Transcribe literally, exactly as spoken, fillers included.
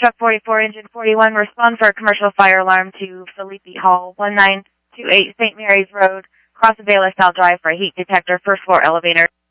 Truck forty-four, Engine forty-one, respond for a commercial fire alarm to Felipe Hall, one nine two eight Saint Mary's Road, cross Baylor South Drive for a heat detector, first floor elevator.